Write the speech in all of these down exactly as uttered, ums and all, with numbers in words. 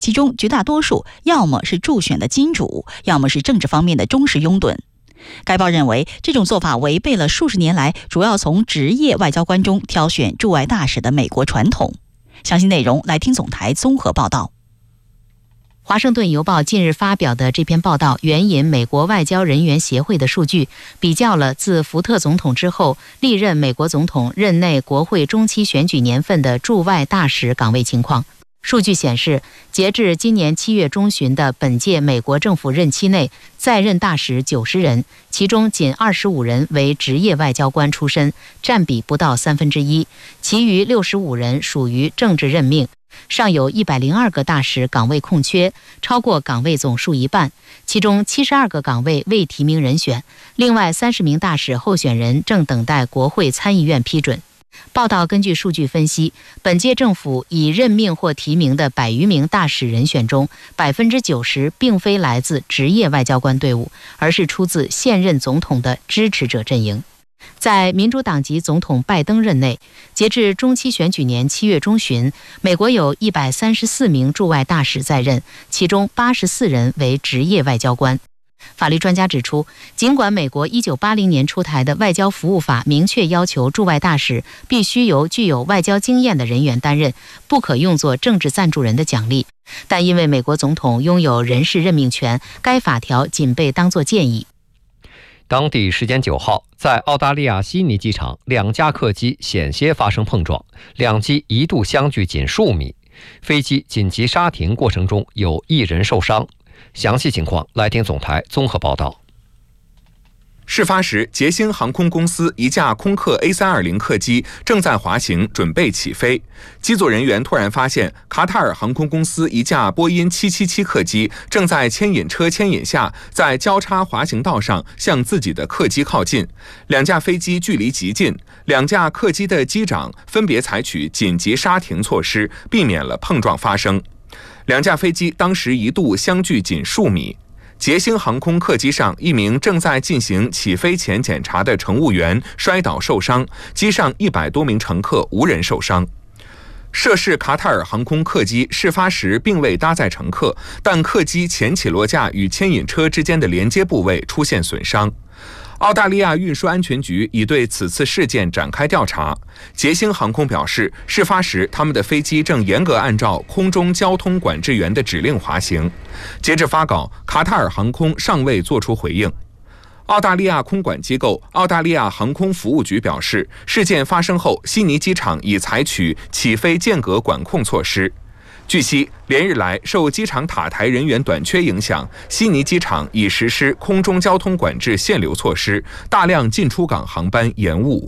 其中绝大多数要么是助选的金主，要么是政治方面的忠实拥趸。该报认为，这种做法违背了数十年来主要从职业外交官中挑选驻外大使的美国传统。详细内容来听总台综合报道。 华盛顿邮报近日发表的这篇报道援引美国外交人员协会的数据，比较了自福特总统之后历任美国总统任内国会中期选举年份的驻外大使岗位情况。数据显示，截至今年七月中旬的本届美国政府任期内，在任大使九十人，其中仅二十五人为职业外交官出身，占比不到三分之一，其余六十五人属于政治任命。尚有一百零二个大使岗位空缺，超过岗位总数一半，其中七十二个岗位未提名人选，另外三十名大使候选人正等待国会参议院批准。报道根据数据分析，本届政府已任命或提名的百余名大使人选中，百分之九十并非来自职业外交官队伍，而是出自现任总统的支持者阵营。在民主党籍总统拜登任内，截至中期选举年七月中旬，美国有一百三十四名驻外大使在任，其中八十四人为职业外交官。法律专家指出，尽管美国一九八零年出台的外交服务法明确要求驻外大使必须由具有外交经验的人员担任，不可用作政治赞助人的奖励，但因为美国总统拥有人事任命权，该法条仅被当作建议。 当地时间九号，在澳大利亚悉尼机场，两架客机险些发生碰撞，两机一度相距仅数米，飞机紧急刹停过程中有一人受伤。详细情况来听总台综合报道。 事发时，捷星航空公司一架空客 A 三二零 客机正在滑行，准备起飞。机组人员突然发现，卡塔尔航空公司一架波音七七七客机正在牵引车牵引下，在交叉滑行道上向自己的客机靠近。两架飞机距离极近，两架客机的机长分别采取紧急刹停措施，避免了碰撞发生。两架飞机当时一度相距仅数米。捷星航空客机上一名正在进行起飞前检查的乘务员摔倒受伤，机上一百多名乘客无人受伤。涉事卡塔尔航空客机事发时并未搭载乘客，但客机前起落架与牵引车之间的连接部位出现损伤。澳大利亚运输安全局已对此次事件展开调查。捷星航空表示，事发时他们的飞机正严格按照空中交通管制员的指令滑行。截至发稿，卡塔尔航空尚未作出回应。澳大利亚空管机构澳大利亚航空服务局表示，事件发生后，悉尼机场已采取起飞间隔管控措施。据悉，连日来受机场塔台人员短缺影响，悉尼机场已实施空中交通管制限流措施，大量进出港航班延误。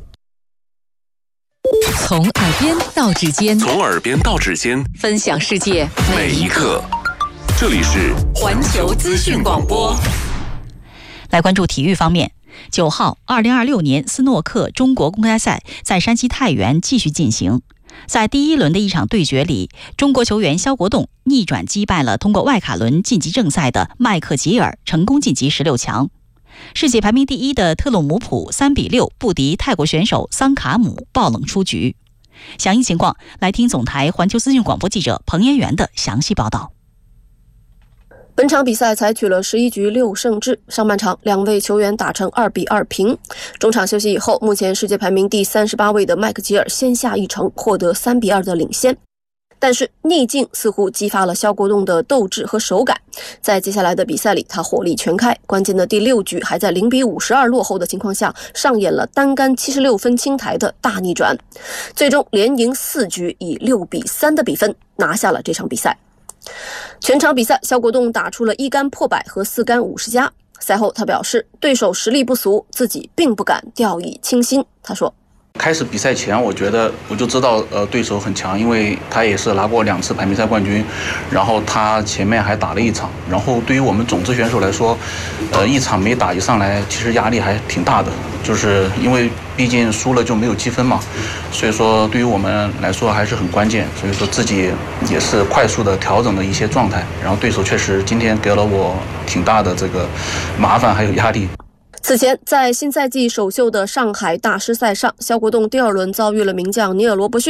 从耳边到指尖， 从耳边到指尖， 分享世界每一刻。这里是环球资讯广播。 来关注体育方面，九号，二零二六年斯诺克中国公开赛在山西太原继续进行。在第一轮的一场对决里，中国球员肖国栋逆转击败了通过外卡轮晋级正赛的麦克吉尔，成功晋级十六强。世界排名第一的特鲁姆普三比六不敌泰国选手桑卡姆，爆冷出局。详细情况来听总台环球资讯广播记者彭延元的详细报道。 本场比赛采取了十一局六胜制，上半场两位球员打成二比二平。中场休息以后，目前世界排名第三十八位的麦克吉尔先下一城，获得三比二的领先。但是逆境似乎激发了肖国栋的斗志和手感，在接下来的比赛里，他火力全开，关键的第六局还在零比五十二落后的情况下，上演了单杆七十六分清台的大逆转，最终连赢四局，以六比三的比分拿下了这场比赛。全场比赛，肖国栋打出了一杆破百和四杆五十加。赛后他表示，对手实力不俗，自己并不敢掉以轻心。他说， 开始比赛前，我觉得我就知道，呃，对手很强，因为他也是拿过两次排名赛冠军，然后他前面还打了一场，然后对于我们种子选手来说，呃，一场没打一上来，其实压力还挺大的，就是因为毕竟输了就没有积分嘛，所以说对于我们来说还是很关键，所以说自己也是快速的调整了一些状态，然后对手确实今天给了我挺大的这个麻烦还有压力。 此前，在新赛季首秀的上海大师赛上，肖国栋第二轮遭遇了名将尼尔罗伯逊，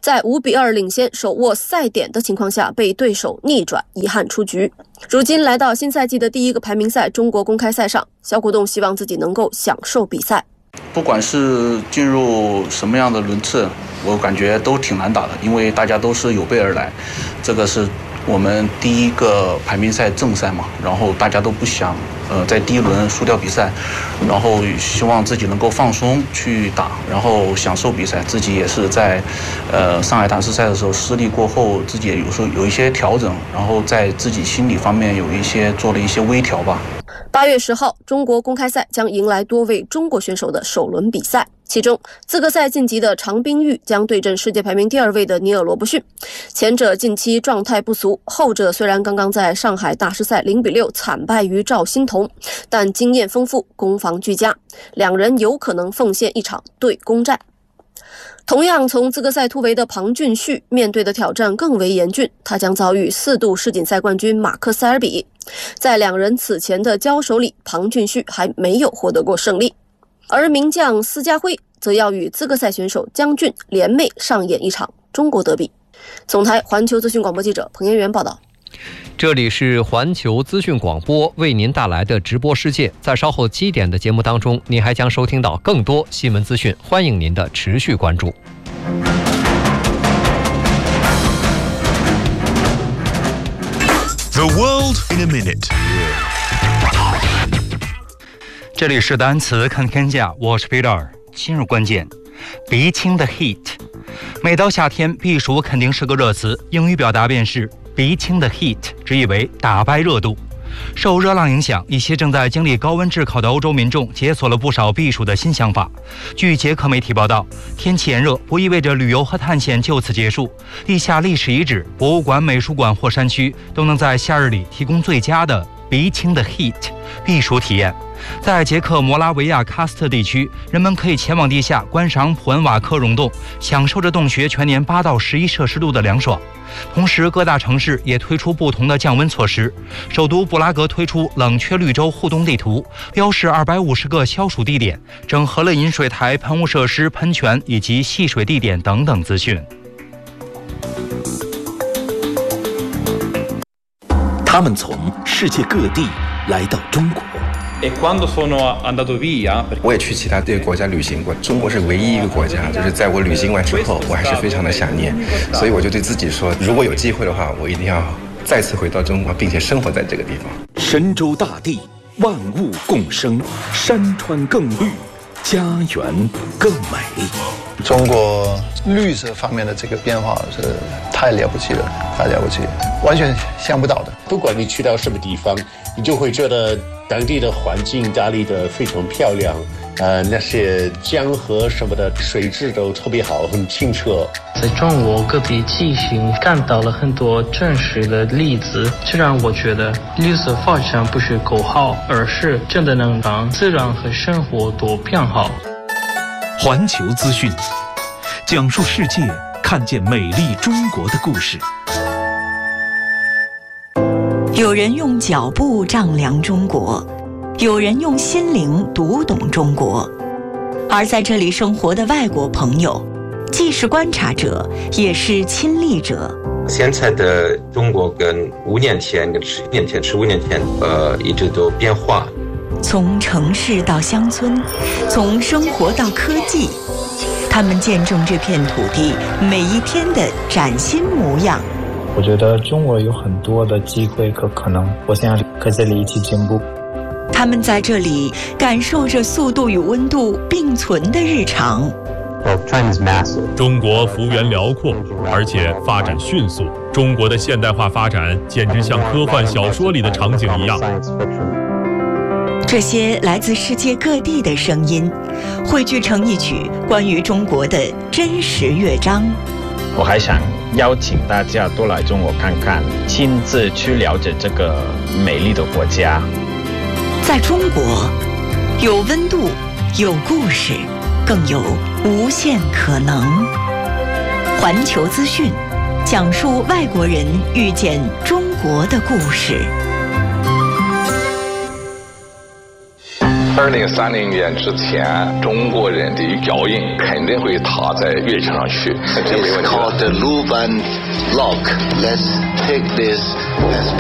在五比二领先、手握赛点的情况下被对手逆转，遗憾出局。如今来到新赛季的第一个排名赛中国公开赛上，小果冻希望自己能够享受比赛。 不管是进入什么样的轮次，我感觉都挺难打的，因为大家都是有备而来。这个是我们第一个排名赛正赛嘛，然后大家都不想呃在第一轮输掉比赛，然后希望自己能够放松去打，然后享受比赛。自己也是在呃上海打世赛的时候失利过后，自己也有时候有一些调整，然后在自己心理方面有一些做了一些微调吧。 八月十号，中国公开赛将迎来多位中国选手的首轮比赛，其中资格赛晋级的常冰玉将对阵世界排名第二位的尼尔罗伯逊。前者近期状态不俗，后者虽然刚刚在上海大师赛零比六惨败于赵欣彤，但经验丰富，攻防俱佳，两人有可能奉献一场对攻战。同样从资格赛突围的庞俊旭面对的挑战更为严峻，他将遭遇四度世锦赛冠军马克塞尔比。在两人此前的交手里，庞俊旭还没有获得过胜利，而名将司家辉则要与资格赛选手江俊联袂上演一场中国德比。总台环球资讯广播记者彭延元报道。 这里是环球资讯广播为您带来的直播世界，在稍后七点的节目当中，您还将收听到更多新闻资讯，欢迎您的持续关注。 The world in a minute。 这里是单词看天下，我是 Peter。今日关键，鼻青的 heat。每到夏天，避暑肯定是个热词，英语表达便是鼻青的 heat， 直译为打败热度。受热浪影响，一些正在经历高温炙烤的欧洲民众解锁了不少避暑的新想法。据捷克媒体报道，天气炎热不意味着旅游和探险就此结束。地下历史遗址、博物馆、美术馆或山区都能在夏日里提供最佳的鼻青的 heat 避暑体验。在捷克摩拉维亚喀斯特地区，人们可以前往地下观赏普恩瓦克溶洞，享受着洞穴全年八到十一摄氏度的凉爽。同时，各大城市也推出不同的降温措施。首都布拉格推出冷却绿洲互动地图，标示二百五十个消暑地点，整合了饮水台、喷雾设施、喷泉以及戏水地点等等资讯。 他们从世界各地来到中国。 我也去其他这个国家旅行过，中国是唯一一个国家，就是在我旅行完之后，我还是非常的想念，所以我就对自己说，如果有机会的话，我一定要再次回到中国，并且生活在这个地方。 神州大地，万物共生，山川更绿，家园更美。 中国绿色方面的这个变化是太了不起了，太了不起了，完全想不到的。 不管你去到什么地方，你就会觉得当地的环境打理得非常漂亮，呃，那些江河什么的水质都特别好，很清澈。 在中国各地骑行看到了很多真实的例子，这让我觉得绿色发展不是口号，而是真的能让自然和生活都变好。 环球资讯，讲述世界，看见美丽中国的故事。 有人用脚步丈量中国，有人用心灵读懂中国。而在这里生活的外国朋友，既是观察者，也是亲历者。 现在的中国跟五年前、十年前、十五年前，呃，一直都变化。 从城市到乡村，从生活到科技，他们见证这片土地每一天的崭新模样。 我觉得中国有很多的机会和可能，我想和这里一起进步。 他们在这里感受着速度与温度并存的日常。 中国幅员辽阔，而且发展迅速。中国的现代化发展简直像科幻小说里的场景一样。 这些来自世界各地的声音，汇聚成一曲关于中国的真实乐章。 我还想邀请大家多来中国看看，亲自去了解这个美丽的国家。 在中国，有温度，有故事，更有无限可能。环球资讯，讲述外国人遇见中国的故事。 二零三零年之前，中国人的脚印肯定会踏在月球上去，这没问题。 It's called the Luban Lock. Let's take this as